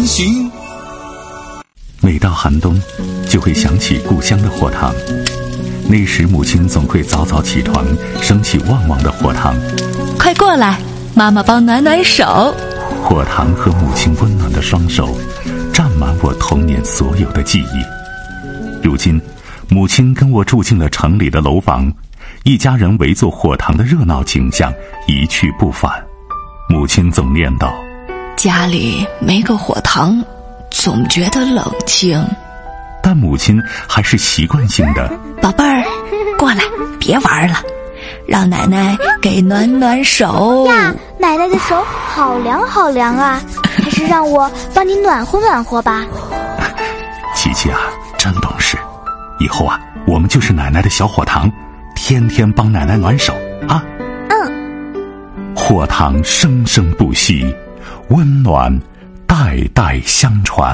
行。 每到寒冬，就会想起故乡的火塘。那时母亲总会早早起床，升起旺旺的火塘。 快过来，妈妈帮暖暖手。 火塘和母亲温暖的双手，占满我童年所有的记忆。如今，母亲跟我住进了城里的楼房，一家人围坐火塘的热闹景象一去不返。母亲总念叨： 家里没个火塘，总觉得冷清。 但母亲还是习惯性的： 宝贝儿，过来，别玩了，让奶奶给暖暖手呀。奶奶的手好凉好凉啊，还是让我帮你暖和暖和吧。 琪琪啊，真懂事，以后啊，我们就是奶奶的小火塘，天天帮奶奶暖手啊。火塘生生不息，温暖代代相传。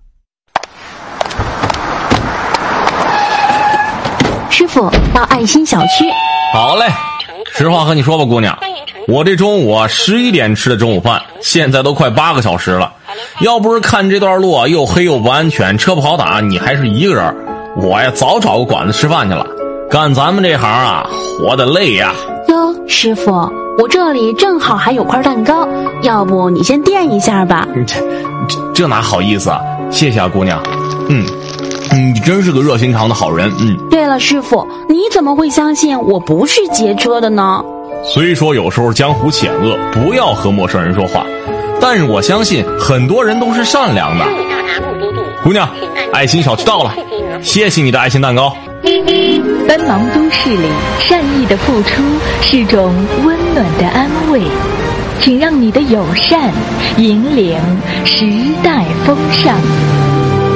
师傅，到爱心小区。 好嘞，实话和你说吧，姑娘，我这中午11点吃的中午饭，现在都快8个小时了。要不是看这段路又黑又不安全，车不好打，你还是一个人，我呀早找个馆子吃饭去了。干咱们这行啊，活得累呀。 哟，师傅，我这里正好还有块蛋糕，要不你先垫一下吧。 这哪好意思啊，谢谢啊，姑娘。你真是个热心肠的好人。 对了，师傅，你怎么会相信我不是劫车的呢？ 虽说有时候江湖险恶，不要和陌生人说话，但是我相信很多人都是善良的。姑娘，爱心小区到了，谢谢你的爱心蛋糕。 奔忙都市里，善意的付出是种温暖的安慰，请让你的友善引领时代风尚。